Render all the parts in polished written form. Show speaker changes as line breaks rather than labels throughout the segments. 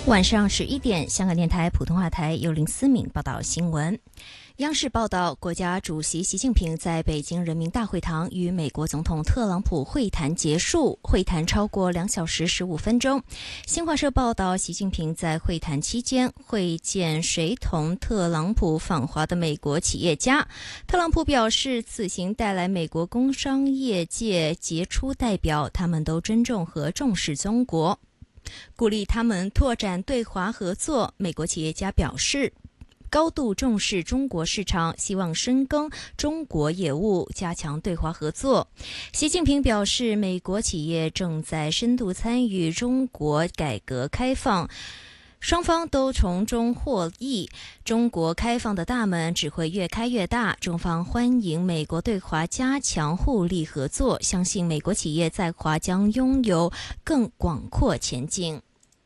晚上11点，香港电台普通话台由林思敏报道新闻。央视报道，国家主席习近平在北京人民大会堂与美国总统特朗普会谈结束，会谈超过2小时15分钟。新华社报道，习近平在会谈期间会见随同特朗普访华的美国企业家。特朗普表示，此行带来美国工商业界杰出代表，他们都尊重和重视中国，鼓励他们拓展对华合作。美国企业家表示，高度重视中国市场，希望深耕中国业务，加强对华合作。习近平表示，美国企业正在深度参与中国改革开放，双方都从中获益，中国开放的大门只会越开越大。中方欢迎美国对华加强互利合作，相信美国企业在华将拥有更广阔前景。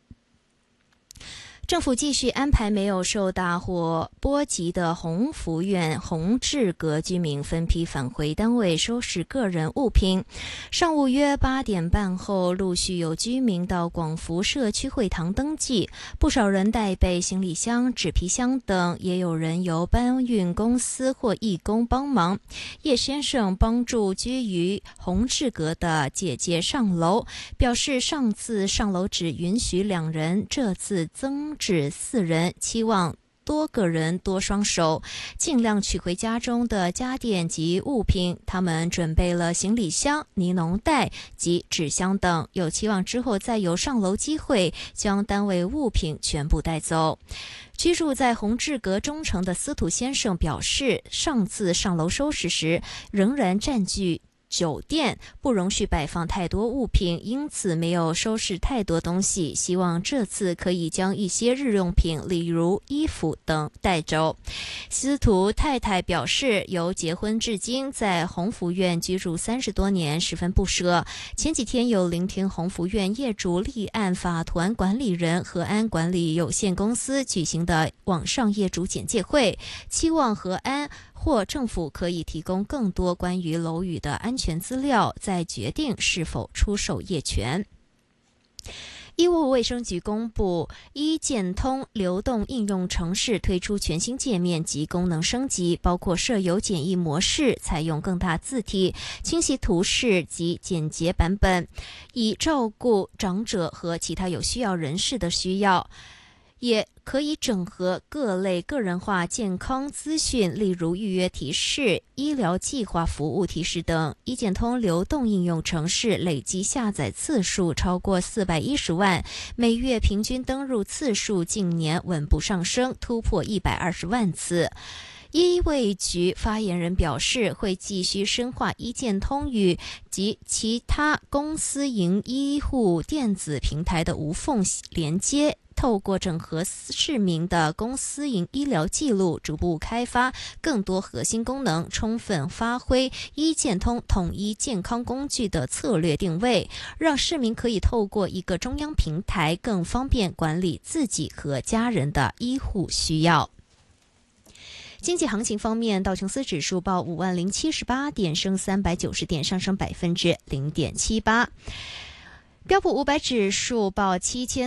政府继续安排没有受大火波及的宏福苑宏志阁居民分批返回单位收拾个人物品。上午约8点半后，陆续有居民到广福社区会堂登记，不少人带备行李箱、纸皮箱等，也有人由搬运公司或义工帮忙。叶先生帮助居于宏志阁的姐姐上楼，表示上次上楼只允许2人，这次增至4人，期望多个人多双手，尽量取回家中的家电及物品。他们准备了行李箱、尼龙袋及纸箱等，有期望之后再有上楼机会，将单位物品全部带走。居住在宏志阁中城的司徒先生表示，上次上楼收拾时仍然占据酒店，不容许摆放太多物品，因此没有收拾太多东西，希望这次可以将一些日用品，例如衣服等带走。司徒太太表示，由结婚至今在宏福苑居住30多年，十分不舍。前几天有聆听宏福苑业主立案法团管理人和安管理有限公司举行的网上业主简介会，期望和安或政府可以提供更多关于楼宇的安全资料，再决定是否出售业权。医务卫生局公布，医健通流动应用程式推出全新界面及功能升级，包括设有简易模式，采用更大字体、清晰图示及简洁版本，以照顾长者和其他有需要人士的需要。也可以整合各类个人化健康资讯，例如预约提示、医疗计划服务提示等。医健通流动应用程式累计下载次数超过410万，每月平均登入次数近年稳步上升，突破120万次。医卫局发言人表示，会继续深化医健通与及其他公私营医护电子平台的无缝连接，透过整合市民的公私营医疗记录，逐步开发更多核心功能，充分发挥医健通统一健康工具的策略定位，让市民可以透过一个中央平台更方便管理自己和家人的医护需要。经济行情方面，道琼斯指数报5078点，升390点，上升0.78%。标普500指数报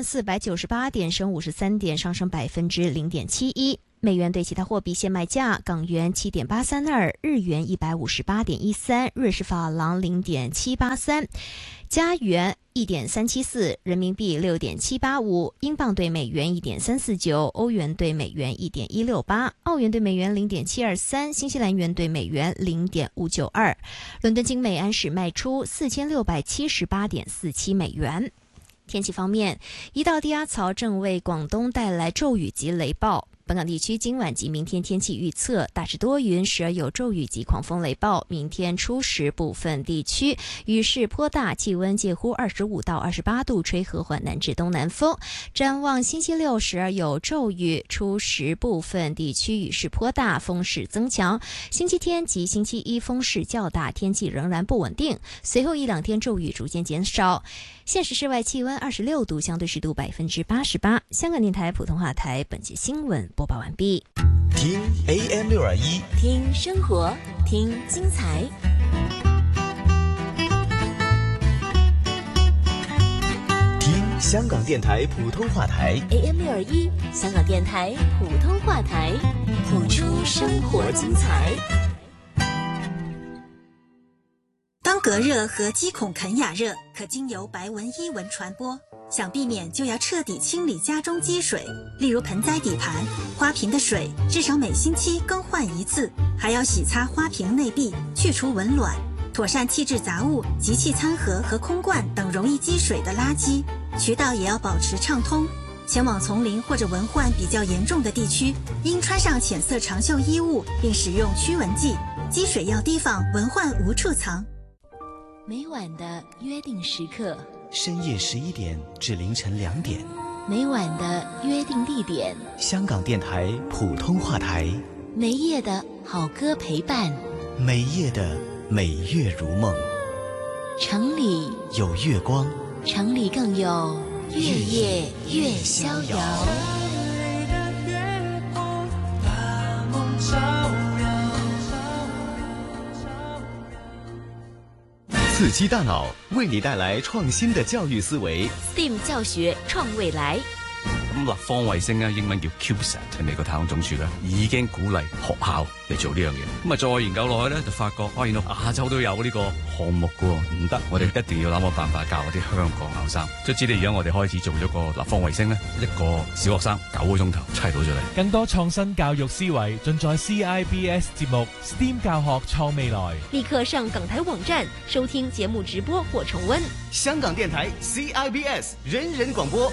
7498点，升53点，上升0.71%。美元对其他货币现卖价：港元7.832，日元158.13，瑞士法郎0.783，加元1.374，人民币6.785，英镑对美元1.349，欧元对美元1.168，澳元对美元0.723，新西兰元对美元0.592。伦敦金每安士卖出4678.47美元。天气方面，一道低压槽正为广东带来骤雨及雷暴。本港地区今晚及明天天气预测，大致多云，时而有骤雨及狂风雷暴。明天初时部分地区雨势颇大，气温介乎25到28度，吹和缓南至东南风。展望星期六时而有骤雨，初时部分地区雨势颇大，风势增强。星期天及星期一风势较大，天气仍然不稳定。随后1-2天骤雨逐渐减少。现时室外气温26度，相对湿度88%。香港电台普通话台本节新闻播报完毕。
听 AM621，
听生活，听精彩。
听香港电台普通话台
AM621，香港电台普通话台，谱出生活精彩。
当隔热和肌孔肯雅热可经由白纹伊纹传播，想避免就要彻底清理家中积水，例如盆栽底盘、花瓶的水至少每星期更换一次，还要洗擦花瓶内壁，去除蚊卵，妥善弃置杂物、集气餐盒和空罐等容易积水的垃圾，渠道也要保持畅通。前往丛林或者蚊患比较严重的地区，应穿上浅色长袖衣物，并使用驱蚊剂。积水要提防，蚊患无处藏。
每晚的约定时刻，
深夜11点至凌晨2点，
每晚的约定地点，
香港电台普通话台，
每夜的好歌陪伴，
每夜的美月如梦。
城里
有月光，
城里更有月夜月逍遥。
刺激大腦，為你帶來創新的教育思維。
STEAM 教學創未來。
咁立方衛星咧，英文叫 CubeSat， 美國太空總署咧已經鼓勵學校嚟做呢樣嘢。咁啊，再研究落去咧，就發覺原來亞洲都有呢個項目㗎喎，唔得，我哋一定要諗個辦法教嗰啲香港後生。即係而家我哋開始做咗個立方衛星咧，一個小學生9個鐘頭砌到出嚟。
更多創新教育思維盡在 CIBS 節目 STEAM 教學創未來。
立刻上港台網站收聽節目直播或重溫。
香港電台 CIBS 人人廣播。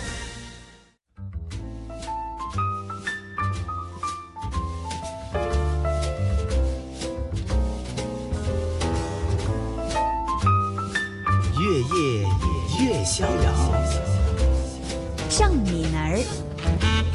越夜越逍遥，
正敏儿。